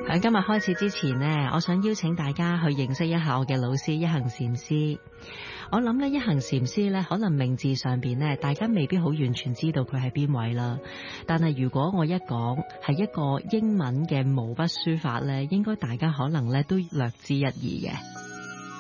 喺今日開始之前呢，我想邀請大家去認識一下我嘅老師一行禪師。我諗呢，一行禪師呢，可能名字上邊呢，大家未必好完全知道佢係邊位啦。但係如果我一講係一個英文嘅毛筆書法呢，應該大家可能呢都略知一二嘅。